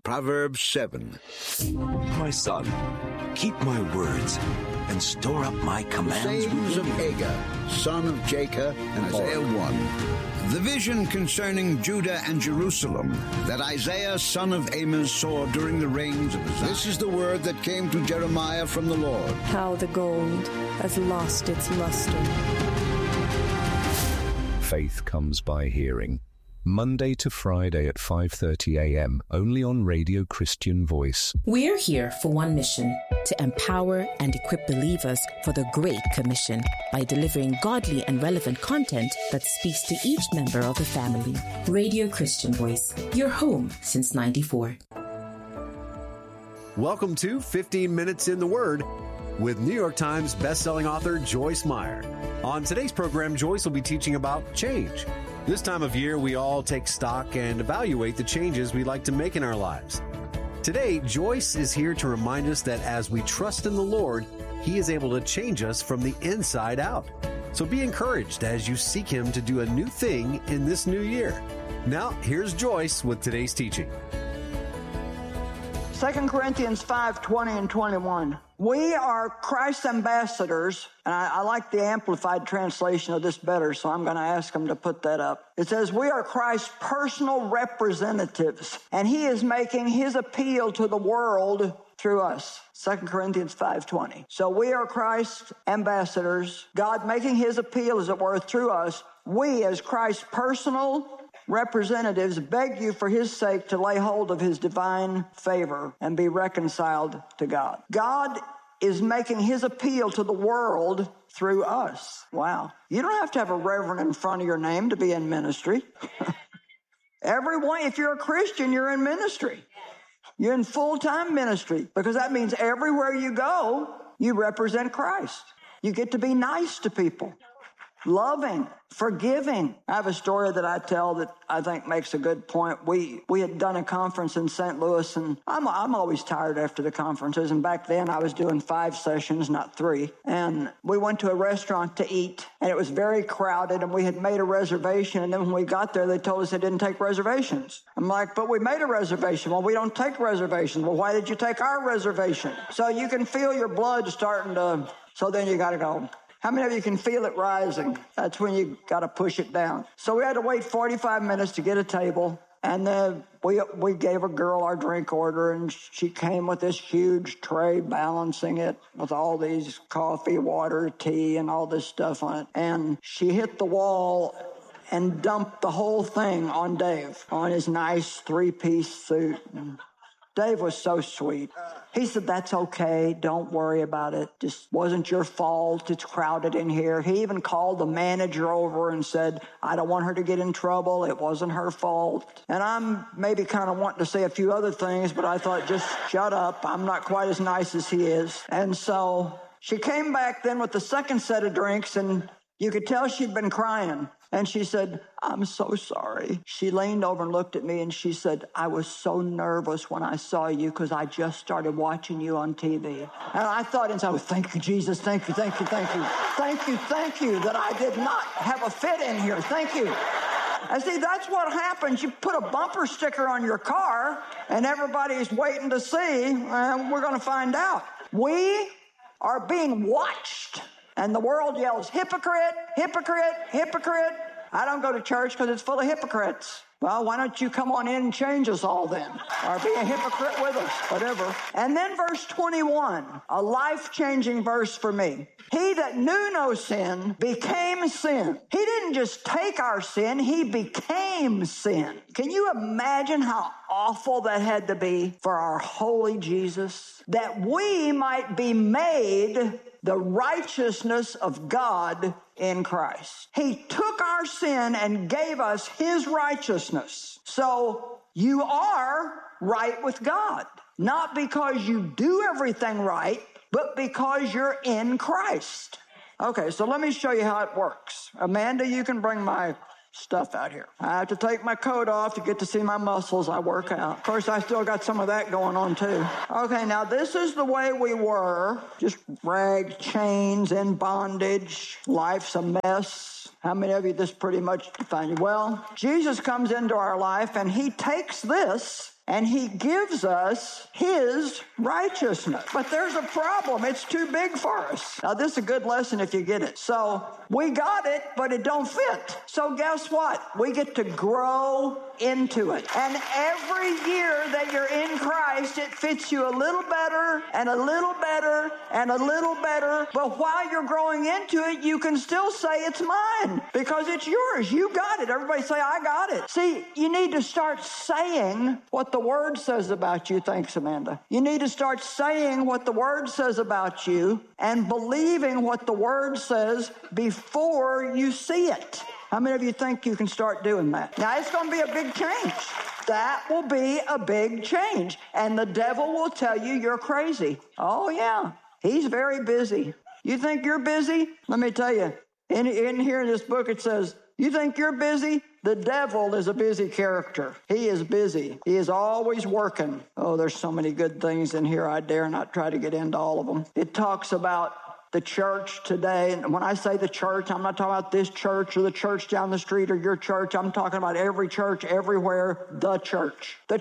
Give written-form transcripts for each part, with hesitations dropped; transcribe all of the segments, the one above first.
Proverbs 7. My son, keep my words and store up my commands. Sayings of Agur, son of Jacob, and Isaiah 1. The vision concerning Judah and Jerusalem that Isaiah, son of Amos, saw during the reigns of Uzziah. This is the word that came to Jeremiah from the Lord. How the gold has lost its luster. Faith comes by hearing. Monday to Friday at 5:30 a.m. only on Radio Christian Voice. We're here for one mission: to empower and equip believers for the Great Commission by delivering godly and relevant content that speaks to each member of the family. Radio Christian Voice, your home since '94. Welcome to 15 Minutes in the Word with New York Times bestselling author Joyce Meyer. On today's program, Joyce will be teaching about change. This time of year, we all take stock and evaluate the changes we'd like to make in our lives. Today, Joyce is here to remind us that as we trust in the Lord, He is able to change us from the inside out. So be encouraged as you seek Him to do a new thing in this new year. Now, here's Joyce with today's teaching. 2 Corinthians 5:20 and 21. We are Christ's ambassadors, and I like the Amplified translation of this better, so I'm going to ask them to put that up. It says, we are Christ's personal representatives, and He is making His appeal to the world through us. 2 Corinthians 5:20. So we are Christ's ambassadors, God making His appeal, as it were, through us. We, as Christ's personal representatives, beg you for His sake to lay hold of His divine favor and be reconciled to God. God is making His appeal to the world through us. Wow. You don't have to have a reverend in front of your name to be in ministry. Everyone, if you're a Christian, you're in ministry. You're in full-time ministry, because that means everywhere you go, you represent Christ. You get to be nice to people. Loving, forgiving. I have a story that I tell that I think makes a good point. We had done a conference in St. Louis, and I'm always tired after the conferences. And back then I was doing 5 sessions, not 3. And we went to a restaurant to eat, and it was very crowded, and we had made a reservation. And then when we got there, they told us they didn't take reservations. I'm like, but we made a reservation. Well, we don't take reservations. Well, why did you take our reservation? So you can feel your blood starting to, so then you got to go. How many of you can feel it rising? That's when you got to push it down. So we had to wait 45 minutes to get a table. And then we gave a girl our drink order, and she came with this huge tray balancing it with all these coffee, water, tea, and all this stuff on it. And she hit the wall and dumped the whole thing on Dave, on his nice 3-piece suit. Dave was so sweet. He said, that's okay. Don't worry about it. Just wasn't your fault. It's crowded in here. He even called the manager over and said, I don't want her to get in trouble. It wasn't her fault. And I'm maybe kind of wanting to say a few other things, but I thought, just shut up. I'm not quite as nice as he is. And so she came back then with the second set of drinks, and you could tell she'd been crying. And she said, I'm so sorry. She leaned over and looked at me, and she said, I was so nervous when I saw you because I just started watching you on TV. And I thought inside, oh, thank you, Jesus. Thank you, thank you, thank you. Thank you, thank you that I did not have a fit in here. Thank you. And see, that's what happens. You put a bumper sticker on your car, and everybody's waiting to see, and we're going to find out. We are being watched. And the world yells, hypocrite, hypocrite, hypocrite. I don't go to church because it's full of hypocrites. Well, why don't you come on in and change us all then? Or be a hypocrite with us, whatever. And then verse 21, a life-changing verse for me. He that knew no sin became sin. He didn't just take our sin, He became sin. Can you imagine how awful that had to be for our holy Jesus? That we might be made the righteousness of God in Christ. He took our sin and gave us His righteousness. So you are right with God, not because you do everything right, but because you're in Christ. Okay, so let me show you how it works. Amanda, you can bring my stuff out here. I have to take my coat off to get to see my muscles. I work out. Of course, I still got some of that going on too. Okay, now this is the way we were. Just rags, chains, in bondage. Life's a mess. How many of you this pretty much defines you? Well, Jesus comes into our life and he takes this and he gives us his righteousness. But there's a problem. It's too big for us. Now, this is a good lesson if you get it. So we got it, but it don't fit. So guess what? We get to grow into it. And every year that you're in Christ, it fits you a little better and a little better and a little better. But while you're growing into it, you can still say it's mine because it's yours. You got it. Everybody say, I got it. See, you need to start saying what the Word says about you. Thanks, Amanda. You need to start saying what the Word says about you and believing what the Word says before you see it. How many of you think you can start doing that? Now, it's going to be a big change. That will be a big change. And the devil will tell you you're crazy. Oh, yeah. He's very busy. You think you're busy? Let me tell you, in here in this book it says, you think you're busy? The devil is a busy character. He is busy. He is always working. Oh, there's so many good things in here. I dare not try to get into all of them. It talks about the church today. And when I say the church, I'm not talking about this church or the church down the street or your church. I'm talking about every church, everywhere, the church. The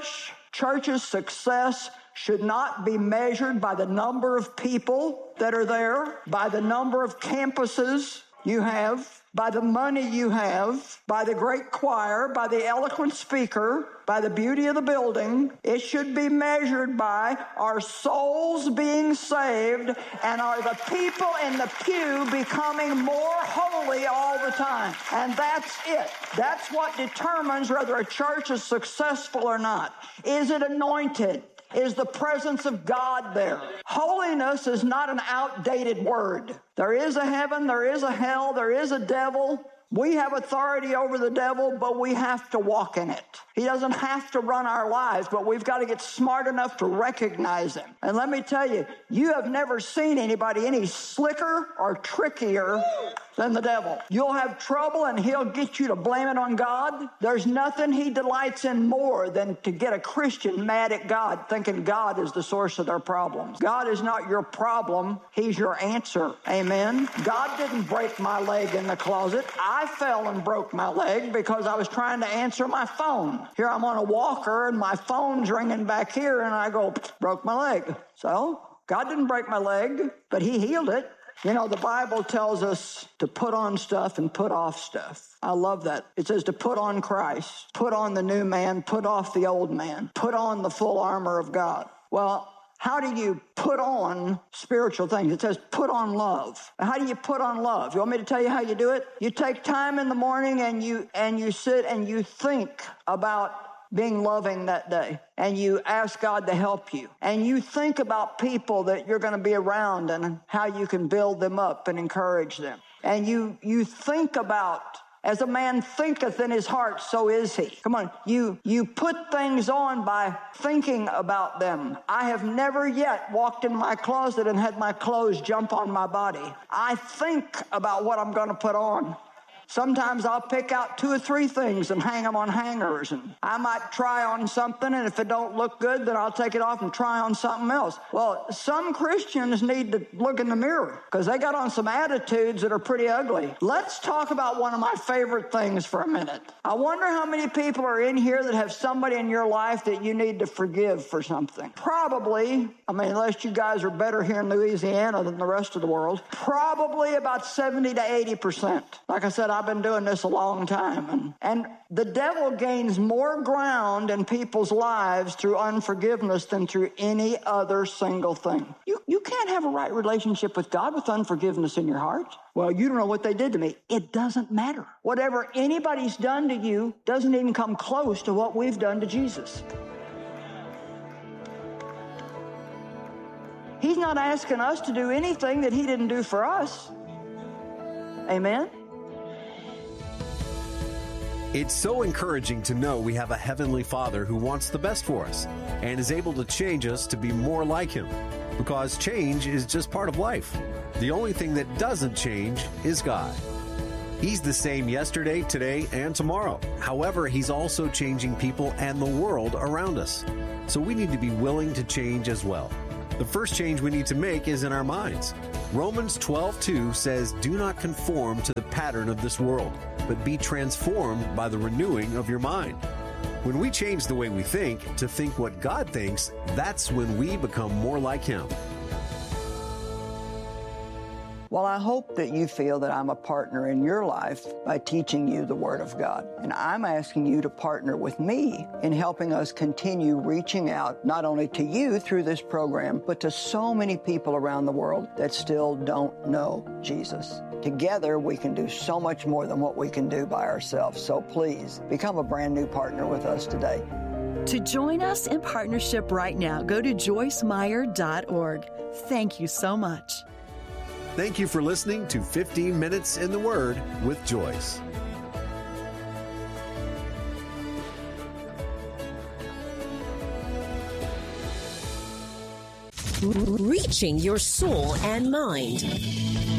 church's success should not be measured by the number of people that are there, by the number of campuses you have, by the money you have, by the great choir, by the eloquent speaker, by the beauty of the building. It should be measured by our souls being saved and are the people in the pew becoming more holy all the time. And that's it. That's what determines whether a church is successful or not. Is it anointed? Is the presence of God there? Holiness is not an outdated word. There is a heaven, there is a hell, there is a devil. We have authority over the devil, but we have to walk in it. He doesn't have to run our lives, but we've got to get smart enough to recognize him. And let me tell you, you have never seen anybody any slicker or trickier than the devil. You'll have trouble and he'll get you to blame it on God. There's nothing he delights in more than to get a Christian mad at God, thinking God is the source of their problems. God is not your problem. He's your answer. Amen. God didn't break my leg in the closet. I fell and broke my leg because I was trying to answer my phone. Here I'm on a walker and my phone's ringing back here and I go, broke my leg. So God didn't break my leg, but he healed it. You know, the Bible tells us to put on stuff and put off stuff. I love that. It says to put on Christ, put on the new man, put off the old man, put on the full armor of God. Well, how do you put on spiritual things? It says put on love. How do you put on love? You want me to tell you how you do it? You take time in the morning and you sit and you think about being loving that day. And you ask God to help you. And you think about people that you're going to be around and how you can build them up and encourage them. And you think about, as a man thinketh in his heart, so is he. Come on, you put things on by thinking about them. I have never yet walked in my closet and had my clothes jump on my body. I think about what I'm going to put on. Sometimes I'll pick out 2 or 3 things and hang them on hangers. And I might try on something, and if it don't look good, then I'll take it off and try on something else. Well, some Christians need to look in the mirror because they got on some attitudes that are pretty ugly. Let's talk about one of my favorite things for a minute. I wonder how many people are in here that have somebody in your life that you need to forgive for something. Probably, unless you guys are better here in Louisiana than the rest of the world, probably about 70 to 80%. Like I said, I've been doing this a long time. And the devil gains more ground in people's lives through unforgiveness than through any other single thing. You can't have a right relationship with God with unforgiveness in your heart. Well, you don't know what they did to me. It doesn't matter. Whatever anybody's done to you doesn't even come close to what we've done to Jesus. He's not asking us to do anything that he didn't do for us. Amen? It's so encouraging to know we have a Heavenly Father who wants the best for us and is able to change us to be more like Him, because change is just part of life. The only thing that doesn't change is God. He's the same yesterday, today, and tomorrow. However, He's also changing people and the world around us. So we need to be willing to change as well. The first change we need to make is in our minds. Romans 12:2 says, "Do not conform to the pattern of this world, but be transformed by the renewing of your mind." When we change the way we think to think what God thinks, that's when we become more like Him. Well, I hope that you feel that I'm a partner in your life by teaching you the Word of God. And I'm asking you to partner with me in helping us continue reaching out not only to you through this program, but to so many people around the world that still don't know Jesus. Together, we can do so much more than what we can do by ourselves. So please, become a brand new partner with us today. To join us in partnership right now, go to joycemeyer.org. Thank you so much. Thank you for listening to 15 Minutes in the Word with Joyce. Reaching your soul and mind.